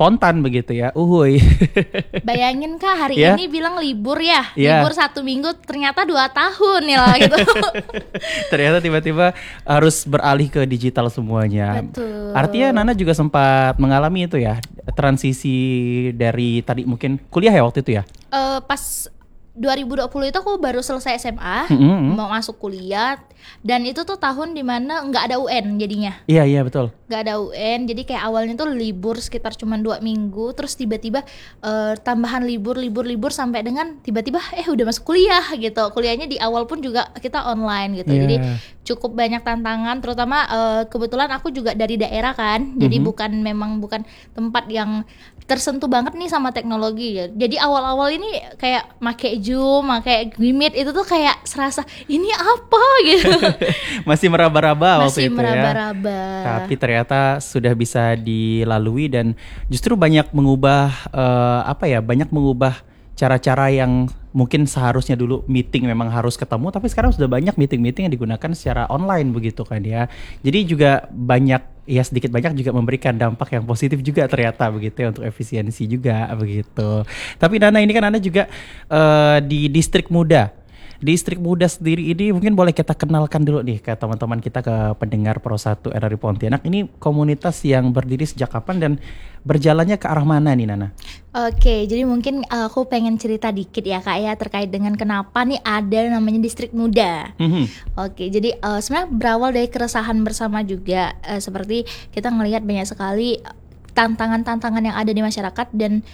spontan begitu ya. Uhuy. Bayangin Kak, hari Ya. ini bilang libur ya, Ya. libur 1 minggu ternyata 2 tahun ya lah gitu. Ternyata tiba-tiba harus beralih ke digital semuanya. Betul. Artinya Nana juga sempat mengalami itu ya, transisi dari tadi mungkin kuliah ya waktu itu ya. Pas 2020 itu aku baru selesai SMA, Mm-mm. mau masuk kuliah, dan itu tuh tahun dimana nggak ada UN jadinya. Iya betul. Nggak ada UN, jadi kayak awalnya tuh libur sekitar cuma 2 minggu, terus tiba-tiba tambahan libur sampai dengan tiba-tiba udah masuk kuliah gitu. Kuliahnya di awal pun juga kita online gitu. Iya. Jadi cukup banyak tantangan, terutama kebetulan aku juga dari daerah kan, jadi bukan tempat yang tersentuh banget nih sama teknologi ya. Jadi awal-awal ini kayak make Zoom, make Meet itu tuh kayak serasa ini apa gitu. Masih meraba-raba waktu Masih itu ya. meraba-raba. Tapi ternyata sudah bisa dilalui dan justru banyak mengubah banyak mengubah cara-cara yang mungkin seharusnya dulu meeting memang harus ketemu, tapi sekarang sudah banyak meeting-meeting yang digunakan secara online begitu kan ya. Jadi juga banyak ya sedikit banyak juga memberikan dampak yang positif juga ternyata begitu ya untuk efisiensi juga begitu. Tapi Nana ini kan Anda juga di distrik muda. Distrik muda sendiri ini mungkin boleh kita kenalkan dulu nih ke teman-teman kita, ke pendengar Pro 1 RRI Pontianak. Ini komunitas yang berdiri sejak kapan dan berjalannya ke arah mana nih Nana? Oke, jadi mungkin aku pengen cerita dikit ya Kak ya terkait dengan kenapa nih ada namanya distrik muda. Oke, jadi sebenarnya berawal dari keresahan bersama juga, seperti kita ngelihat banyak sekali tantangan-tantangan yang ada di masyarakat dan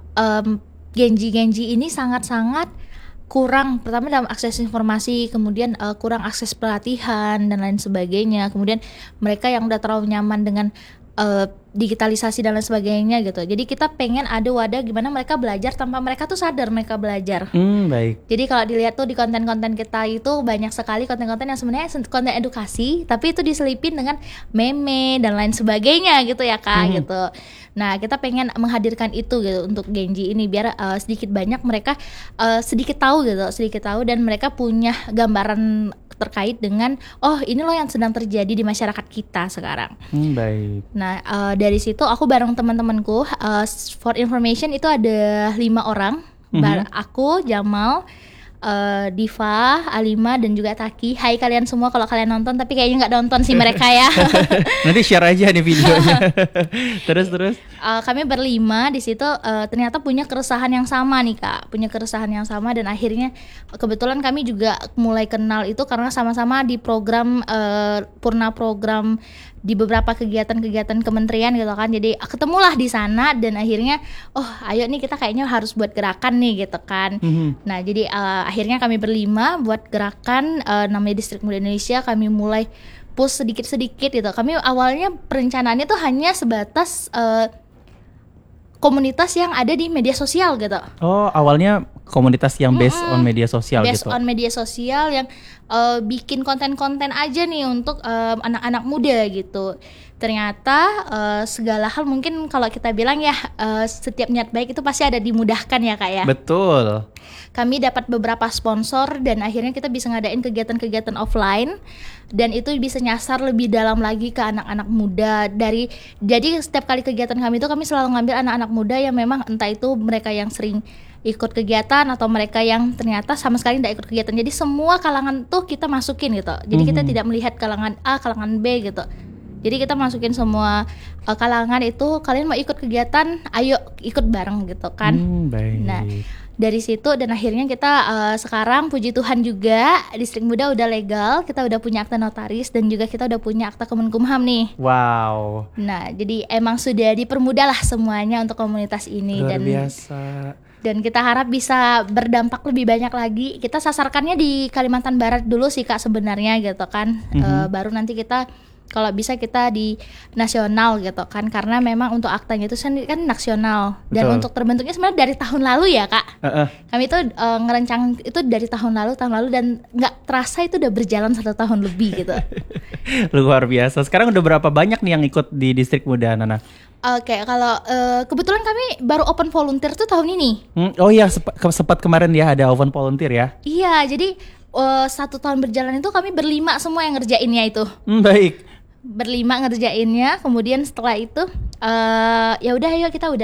Genji ini sangat-sangat kurang, pertama dalam akses informasi, kemudian kurang akses pelatihan dan lain sebagainya. Kemudian mereka yang udah terlalu nyaman dengan digitalisasi dan lain sebagainya gitu. Jadi kita pengen ada wadah gimana mereka belajar tanpa mereka tuh sadar mereka belajar. Baik. Jadi kalau dilihat tuh di konten-konten kita itu banyak sekali konten-konten yang sebenarnya konten edukasi, tapi itu diselipin dengan meme dan lain sebagainya gitu ya Kak gitu. Nah kita pengen menghadirkan itu gitu untuk Genji ini biar sedikit banyak mereka sedikit tahu dan mereka punya gambaran terkait dengan ini loh yang sedang terjadi di masyarakat kita sekarang. Baik. Nah dari situ aku bareng teman-temanku, for information itu ada 5 orang, aku, Jamal, Diva, Alima dan juga Taki. Hai kalian semua kalau kalian nonton, tapi kayaknya nggak nonton sih mereka ya. Nanti share aja nih videonya. Terus. Kami berlima di situ ternyata punya keresahan yang sama nih Kak, dan akhirnya kebetulan kami juga mulai kenal itu karena sama-sama di program purna program di beberapa kegiatan-kegiatan kementerian gitu kan. Jadi ketemulah di sana dan akhirnya ayo nih kita kayaknya harus buat gerakan nih gitu kan. Nah jadi akhirnya kami berlima buat gerakan namanya Distrik Muda Indonesia. Kami mulai push sedikit-sedikit gitu. Kami awalnya perencanaannya tuh hanya sebatas komunitas yang ada di media sosial gitu. Oh, awalnya komunitas yang based on media sosial gitu. Based on media sosial yang bikin konten-konten aja nih untuk anak-anak muda gitu. Ternyata segala hal mungkin kalau kita bilang ya setiap niat baik itu pasti ada dimudahkan ya Kak ya. Betul. Kami dapat beberapa sponsor dan akhirnya kita bisa ngadain kegiatan-kegiatan offline dan itu bisa nyasar lebih dalam lagi ke anak-anak muda. Jadi setiap kali kegiatan kami itu kami selalu ngambil anak-anak muda yang memang entah itu mereka yang sering ikut kegiatan atau mereka yang ternyata sama sekali tidak ikut kegiatan. Jadi semua kalangan tuh kita masukin gitu. Jadi kita tidak melihat kalangan A, kalangan B gitu. Jadi kita masukin semua kalangan itu, kalian mau ikut kegiatan, ayo ikut bareng gitu kan. Baik. Nah dari situ dan akhirnya kita sekarang puji Tuhan juga Distrik Muda udah legal, kita udah punya akta notaris dan juga kita udah punya akta Kemenkumham nih. Wow. Nah jadi emang sudah dipermudah lah semuanya untuk komunitas ini. Luar biasa. Dan kita harap bisa berdampak lebih banyak lagi. Kita sasarkannya di Kalimantan Barat dulu sih Kak sebenarnya gitu kan. Baru nanti kita kalau bisa kita di nasional gitu kan, karena memang untuk aktanya itu sendiri kan nasional. Dan Betul. untuk terbentuknya sebenarnya dari tahun lalu ya Kak. Kami itu ngerencang itu dari tahun lalu dan nggak terasa itu udah berjalan 1 tahun lebih gitu. Luar biasa. Sekarang udah berapa banyak nih yang ikut di Distrik Muda Nana? Oke, kalau kebetulan kami baru open volunteer tuh tahun ini. Oh iya, sempat kemarin ya ada open volunteer ya. Iya, jadi 1 tahun berjalan itu kami berlima semua yang ngerjainnya itu. Baik. Berlima ngerjainnya, kemudian setelah itu ya udah ayo kita udah